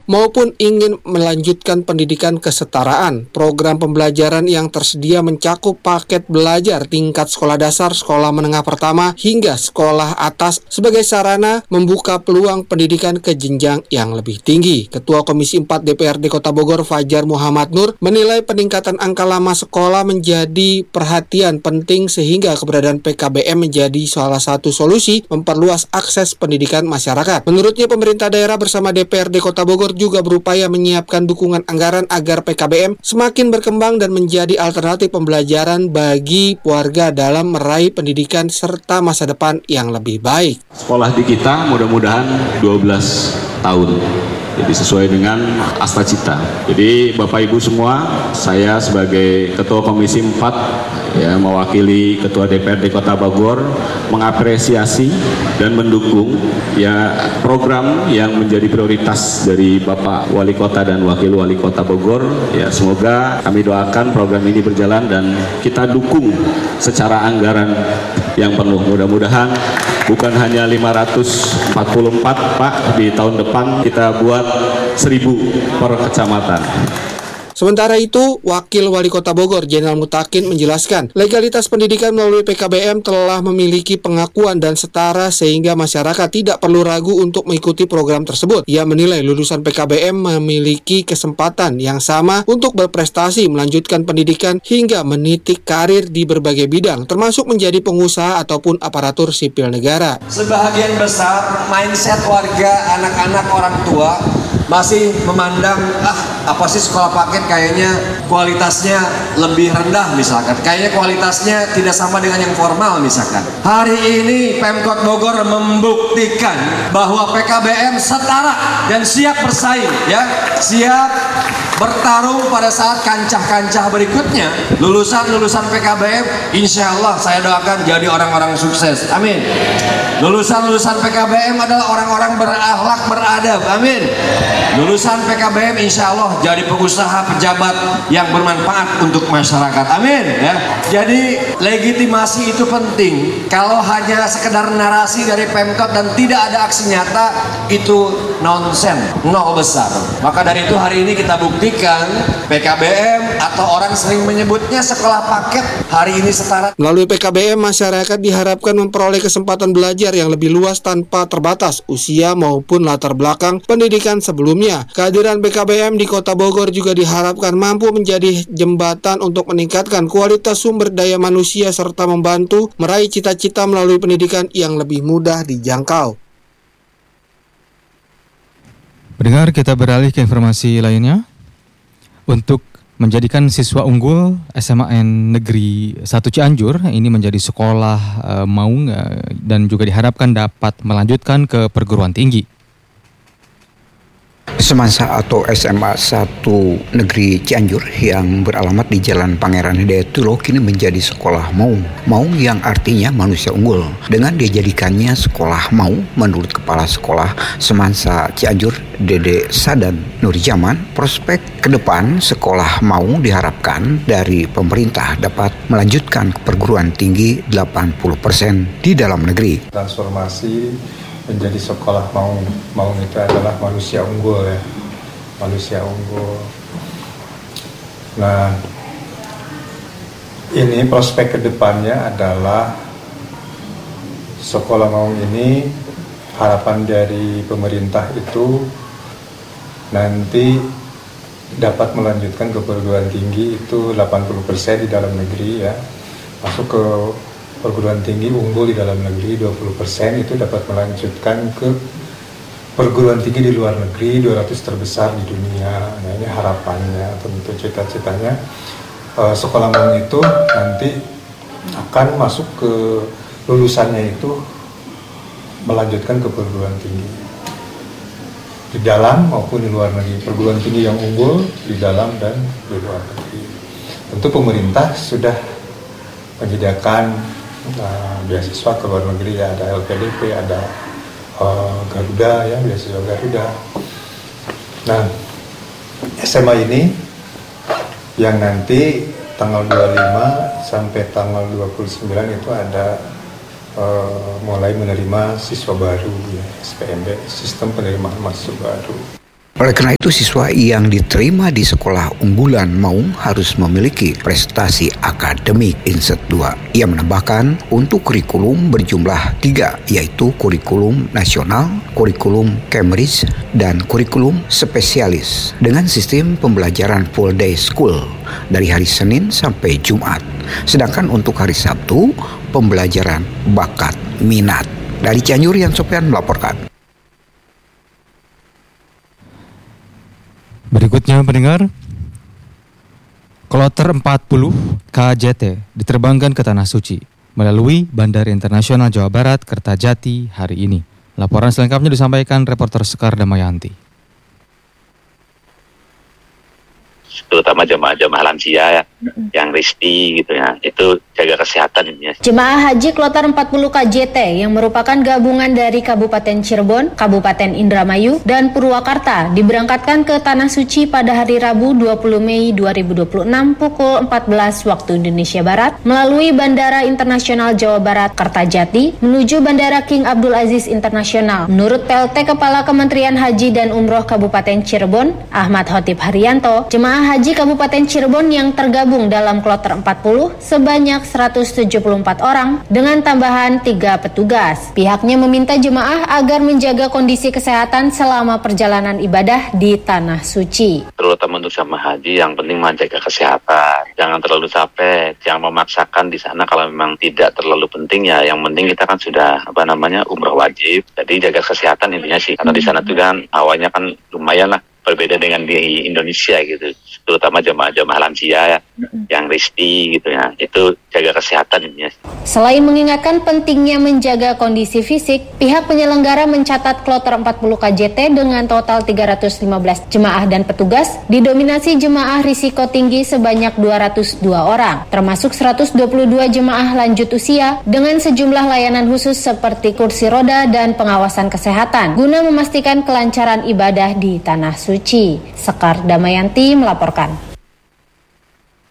maupun ingin melanjutkan pendidikan kesetaraan. Program pembelajaran yang tersedia mencakup paket belajar tingkat sekolah dasar, sekolah menengah pertama, hingga sekolah atas sebagai sarana membuka peluang pendidikan ke jenjang yang lebih tinggi. Ketua Komisi 4 DPRD Kota Bogor, Fajar Muhammad Nur, menilai peningkatan angka lama sekolah menjadi perhatian penting sehingga keberadaan PKBM menjadi salah satu solusi memperluas akses pendidikan masyarakat. Menurutnya, pemerintah daerah bersama DPRD Kota Bogor juga berupaya menyiapkan dukungan anggaran agar PKBM semakin berkembang dan menjadi alternatif pembelajaran bagi warga dalam meraih pendidikan serta masa depan yang lebih baik. Sekolah di kita mudah-mudahan 12 tahun. Jadi sesuai dengan asta cita. Jadi Bapak Ibu semua, saya sebagai Ketua Komisi 4 ya, mewakili Ketua DPRD Kota Bogor mengapresiasi dan mendukung ya program yang menjadi prioritas dari Bapak Wali Kota dan Wakil Wali Kota Bogor. Ya, semoga kami doakan program ini berjalan dan kita dukung secara anggaran yang penuh. Mudah-mudahan bukan hanya 544 Pak, di tahun depan kita buat 1.000 per kecamatan. Sementara itu, Wakil Wali Kota Bogor, Jenderal Mutakin, menjelaskan legalitas pendidikan melalui PKBM telah memiliki pengakuan dan setara sehingga masyarakat tidak perlu ragu untuk mengikuti program tersebut. Ia menilai lulusan PKBM memiliki kesempatan yang sama untuk berprestasi, melanjutkan pendidikan hingga menitik karir di berbagai bidang, termasuk menjadi pengusaha ataupun aparatur sipil negara. Sebahagian besar mindset warga, anak-anak, orang tua masih memandang apa sih sekolah paket, kayaknya kualitasnya lebih rendah misalkan, kayaknya kualitasnya tidak sama dengan yang formal misalkan. Hari ini Pemkot Bogor membuktikan bahwa PKBM setara dan siap bersaing, ya, siap bertarung pada saat kancah-kancah berikutnya. Lulusan PKBM insya Allah saya doakan jadi orang-orang sukses, amin. Lulusan PKBM adalah orang-orang berakhlak, beradab, amin. Lulusan PKBM insya Allah jadi pengusaha, pejabat yang bermanfaat untuk masyarakat, amin ya. Jadi legitimasi itu penting. Kalau hanya sekedar narasi dari Pemkot dan tidak ada aksi nyata, itu nonsen, nol besar. Maka dari itu hari ini kita buktikan PKBM atau orang sering menyebutnya sekolah paket hari ini setara. Melalui PKBM, masyarakat diharapkan memperoleh kesempatan belajar yang lebih luas tanpa terbatas usia maupun latar belakang pendidikan sebelumnya. Kehadiran PKBM di Kota Bogor juga diharapkan mampu menjadi jembatan untuk meningkatkan kualitas sumber daya manusia serta membantu meraih cita-cita melalui pendidikan yang lebih mudah dijangkau. Pendengar, kita beralih ke informasi lainnya. Untuk menjadikan siswa unggul SMAN Negeri 1 Cianjur ini menjadi sekolah maung dan juga diharapkan dapat melanjutkan ke perguruan tinggi. Semansa atau SMA 1 Negeri Cianjur yang beralamat di Jalan Pangeran Hidayatullah kini menjadi sekolah maung. Maung yang artinya manusia unggul. Dengan dijadikannya sekolah maung, menurut Kepala Sekolah Semansa Cianjur, Dede Sadan Nurjaman, prospek ke depan sekolah maung diharapkan dari pemerintah dapat melanjutkan ke perguruan tinggi 80% di dalam negeri. Transformasi menjadi sekolah maung. Maung itu adalah manusia unggul ya, manusia unggul. Nah, ini prospek kedepannya adalah sekolah maung ini, harapan dari pemerintah itu nanti dapat melanjutkan ke perguruan tinggi itu 80% di dalam negeri ya, masuk ke perguruan tinggi unggul di dalam negeri 20%, itu dapat melanjutkan ke perguruan tinggi di luar negeri 200 terbesar di dunia. Nah, ini harapannya, tentu cita-citanya sekolah maung itu nanti akan masuk ke lulusannya itu melanjutkan ke perguruan tinggi di dalam maupun di luar negeri, perguruan tinggi yang unggul di dalam dan di luar negeri. Tentu pemerintah sudah menyediakan beasiswa ke luar negeri ya, ada LPDP, ada Garuda ya, beasiswa Garuda. Nah, SMA ini yang nanti tanggal 25 sampai tanggal 29 itu ada mulai menerima siswa baru ya, SPMB, sistem penerimaan mahasiswa baru. Oleh karena itu, siswa yang diterima di sekolah unggulan Maung harus memiliki prestasi akademik Inset 2. Ia menambahkan untuk kurikulum berjumlah 3, yaitu kurikulum nasional, kurikulum Cambridge, dan kurikulum spesialis dengan sistem pembelajaran full day school dari hari Senin sampai Jumat. Sedangkan untuk hari Sabtu, pembelajaran bakat minat. Dari Cianjur, Yan Sofian melaporkan. Berikutnya pendengar, Kloter 40 KJT diterbangkan ke Tanah Suci melalui Bandara Internasional Jawa Barat Kertajati hari ini. Laporan selengkapnya disampaikan reporter Sekar Damayanti. Terutama jemaah-jemaah lansia yang risti gitu ya, itu jaga kesehatan ini. Jemaah Haji Kloter 40 KJT yang merupakan gabungan dari Kabupaten Cirebon, Kabupaten Indramayu, dan Purwakarta diberangkatkan ke Tanah Suci pada hari Rabu 20 Mei 2026 pukul 14 waktu Indonesia Barat melalui Bandara Internasional Jawa Barat Kertajati menuju Bandara King Abdul Aziz Internasional. Menurut PLT Kepala Kementerian Haji dan Umroh Kabupaten Cirebon, Ahmad Khotib Haryanto, jemaah Haji Kabupaten Cirebon yang tergabung dalam Kloter 40 sebanyak 174 orang dengan tambahan 3 petugas. Pihaknya meminta jemaah agar menjaga kondisi kesehatan selama perjalanan ibadah di Tanah Suci. Terutama untuk jemaah haji yang penting menjaga kesehatan, jangan terlalu capek, jangan memaksakan di sana kalau memang tidak terlalu penting ya. Yang penting kita kan sudah umroh wajib, jadi jaga kesehatan intinya sih. Karena di sana tuh kan awalnya kan lumayan lah berbeda dengan di Indonesia gitu, terutama jemaah-jemaah lansia yang risti gitu ya, itu jaga kesehatan ini. Selain mengingatkan pentingnya menjaga kondisi fisik, pihak penyelenggara mencatat Kloter 40 KJT dengan total 315 jemaah dan petugas, didominasi jemaah risiko tinggi sebanyak 202 orang, termasuk 122 jemaah lanjut usia dengan sejumlah layanan khusus seperti kursi roda dan pengawasan kesehatan, guna memastikan kelancaran ibadah di Tanah Suci. Sekar Damayanti melaporkan.